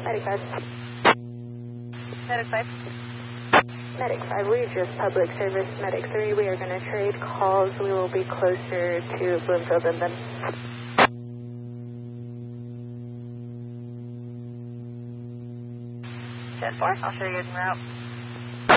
Medic 5. Medic 5. Medic 5, we are just public service. Medic 3, we are going to trade calls. We will be closer to Bloomfield and then. 10-4, I'll show you guys en route.